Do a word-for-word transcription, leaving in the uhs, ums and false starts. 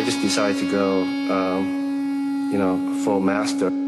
I just decided to go, um, you know, full master.